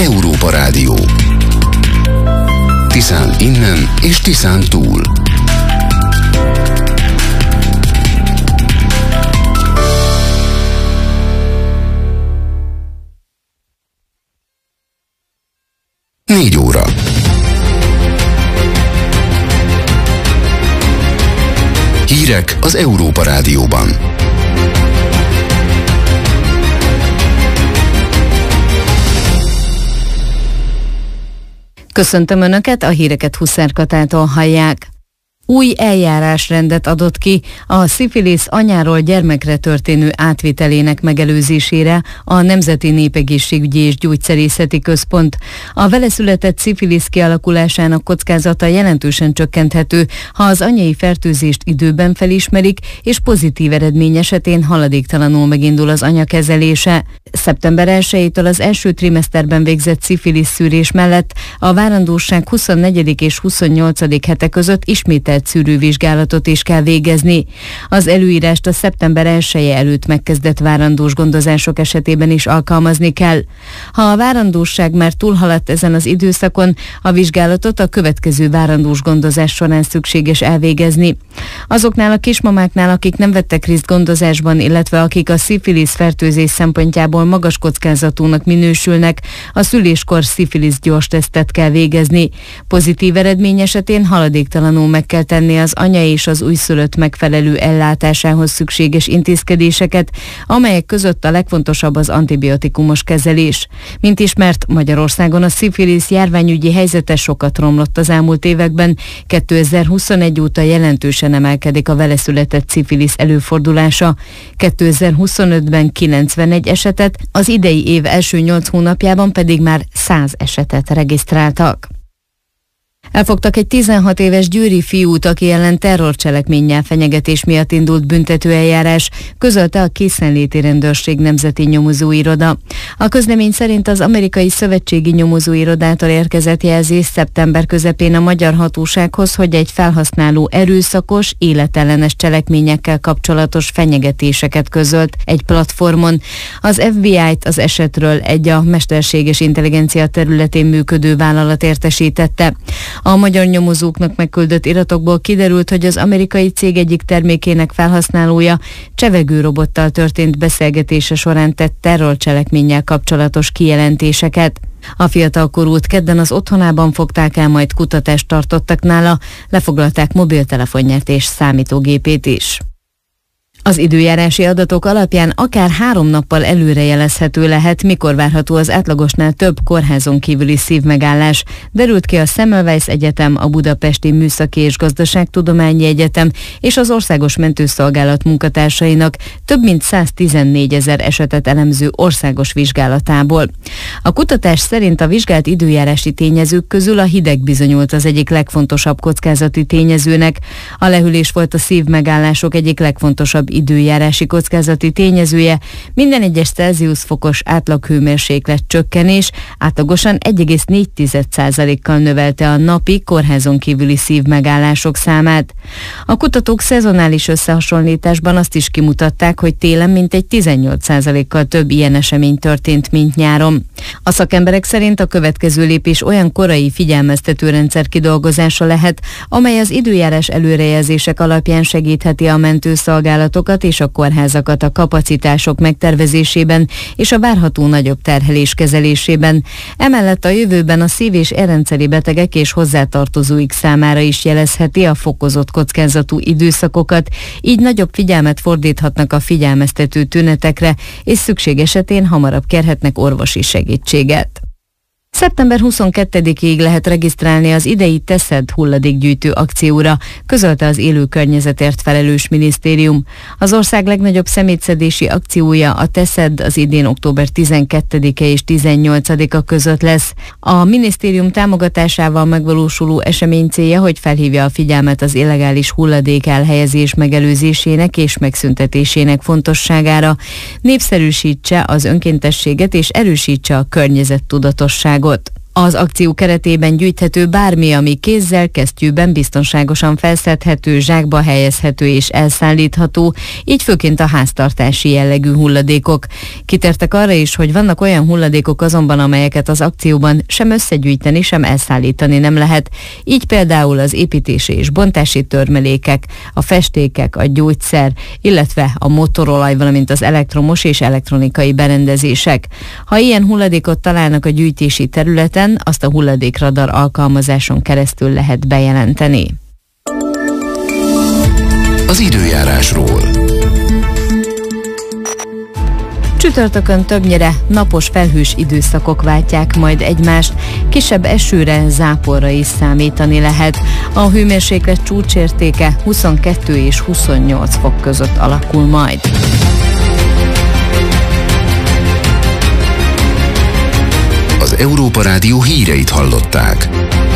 Európa Rádió. Tiszán innen és Tiszán túl. Négy óra. Hírek az Európa Rádióban. Köszöntöm Önöket, a híreket Huszár Katától hallják. Új eljárásrendet adott ki a szifilisz anyáról gyermekre történő átvitelének megelőzésére a Nemzeti Népegészségügyi és Gyógyszerészeti Központ. A vele született szifilisz kialakulásának kockázata jelentősen csökkenthető, ha az anyai fertőzést időben felismerik, és pozitív eredmény esetén haladéktalanul megindul az anya kezelése. Szeptember 1-től az első trimeszterben végzett szifilisz szűrés mellett a várandóság 24. és 28. hete között ismételt szűrővizsgálatot is kell végezni. Az előírást a szeptember 1-je előtt megkezdett várandós gondozások esetében is alkalmazni kell. Ha a várandóság már túlhaladt ezen az időszakon, a vizsgálatot a következő várandós gondozás során szükséges elvégezni. Azoknál a kismamáknál, akik nem vettek részt gondozásban, illetve akik a szifilisz fertőzés szempontjából magas kockázatúnak minősülnek, a szüléskor szifilisz gyors tesztet kell végezni. Pozitív eredmény esetén haladéktalanul meg kell tenni az anya és az újszülött megfelelő ellátásához szükséges intézkedéseket, amelyek között a legfontosabb az antibiotikumos kezelés. Mint ismert, Magyarországon a szifilisz járványügyi helyzete sokat romlott az elmúlt években. 2021 óta jelentősen emelkedik a vele született szifilisz előfordulása. 2025-ben 91 esetet, az idei év első 8 hónapjában pedig már 100 esetet regisztráltak. Elfogtak egy 16 éves győri fiút, aki ellen terrorcselekménnyel fenyegetés miatt indult büntetőeljárás, közölte a Készenléti Rendőrség Nemzeti Nyomozóiroda. A közlemény szerint az Amerikai Szövetségi Nyomozóirodától érkezett jelzés szeptember közepén a magyar hatósághoz, hogy egy felhasználó erőszakos, életellenes cselekményekkel kapcsolatos fenyegetéseket közölt egy platformon. Az FBI-t az esetről egy a mesterséges intelligencia területén működő vállalat értesítette. A magyar nyomozóknak megküldött iratokból kiderült, hogy az amerikai cég egyik termékének felhasználója csevegőrobottal történt beszélgetése során tett terrorcselekménnyel kapcsolatos kijelentéseket. A fiatalkorút kedden az otthonában fogták el, majd kutatást tartottak nála, lefoglalták mobiltelefonját és számítógépét is. Az időjárási adatok alapján akár 3 nappal előrejelezhető lehet, mikor várható az átlagosnál több kórházon kívüli szívmegállás, derült ki a Semmelweis Egyetem, a Budapesti Műszaki és Gazdaságtudományi Egyetem és az Országos Mentőszolgálat munkatársainak több mint 114 000 esetet elemző országos vizsgálatából. A kutatás szerint a vizsgált időjárási tényezők közül a hideg bizonyult az egyik legfontosabb kockázati tényezőnek. A lehűlés volt a szívmegállások egyik legfontosabb időjárási kockázati tényezője, minden egyes Celsius fokos átlaghőmérséklet csökkenés átlagosan 1,4%-kal növelte a napi kórházon kívüli szívmegállások számát. A kutatók szezonális összehasonlításban azt is kimutatták, hogy télen mintegy 18%-kal több ilyen esemény történt, mint nyáron. A szakemberek szerint a következő lépés olyan korai figyelmeztető rendszer kidolgozása lehet, amely az időjárás előrejelzések alapján segítheti a mentőszolgálatok és a kórházakat a kapacitások megtervezésében és a várható nagyobb terhelés kezelésében. Emellett a jövőben a szív- és érrendszeri betegek és hozzátartozóik számára is jelezheti a fokozott kockázatú időszakokat, így nagyobb figyelmet fordíthatnak a figyelmeztető tünetekre, és szükség esetén hamarabb kérhetnek orvosi segítséget. Szeptember 22-ig lehet regisztrálni az idei Teszed hulladékgyűjtő akcióra, közölte az élő környezetért felelős minisztérium. Az ország legnagyobb szemétszedési akciója, a Teszed, az idén október 12-e és 18-a között lesz. A minisztérium támogatásával megvalósuló esemény célja, hogy felhívja a figyelmet az illegális hulladék elhelyezés megelőzésének és megszüntetésének fontosságára, népszerűsítse az önkéntességet és erősítse a környezettudatosságot. Az akció keretében gyűjthető bármi, ami kézzel, kesztyűben biztonságosan felszedhető, zsákba helyezhető és elszállítható, így főként a háztartási jellegű hulladékok. Kitértek arra is, hogy vannak olyan hulladékok azonban, amelyeket az akcióban sem összegyűjteni, sem elszállítani nem lehet. Így például az építési és bontási törmelékek, a festékek, a gyógyszer, illetve a motorolaj, valamint az elektromos és elektronikai berendezések. Ha ilyen hulladékot találnak a gyűjtési területen, azt a hulladékradar alkalmazáson keresztül lehet bejelenteni. Az időjárásról. Csütörtökön többnyire napos felhős időszakok váltják majd egymást, kisebb esőre, záporra is számítani lehet. A hőmérséklet csúcsértéke 22 és 28 fok között alakul majd. Az Európa Rádió híreit hallották.